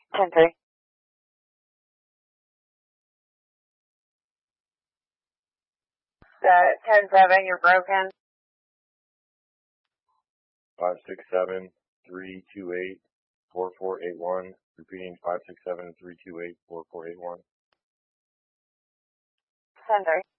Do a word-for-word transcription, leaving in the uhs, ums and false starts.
ten three. Uh, ten seven, you're broken. Five six seven three two eight four four eight one. Repeating five six seven three two eight four four eight one. ten three.